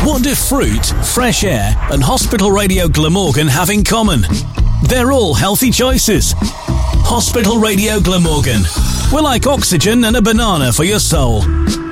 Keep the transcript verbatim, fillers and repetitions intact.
What do fruit, fresh air and Hospital Radio Glamorgan have in common? They're all healthy choices. Hospital Radio Glamorgan. We're like oxygen and a banana for your soul.